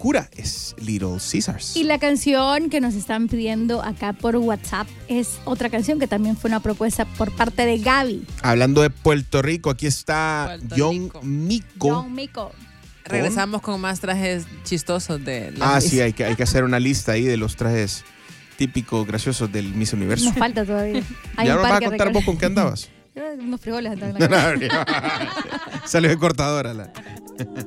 cura es Little Caesars. Y la canción que nos están pidiendo acá por WhatsApp es otra canción que también fue una propuesta por parte de Gaby. Hablando de Puerto Rico, aquí está Puerto John Rico. Mico. John Mico. Regresamos con más trajes chistosos de la Sí, hay que hacer una lista ahí de los trajes típicos graciosos del Miss Universo. Nos falta todavía. Hay ¿Ya un nos vas par a que contar vos con qué andabas? Unos frijoles andaban en la cabeza. Salió de cortadora la...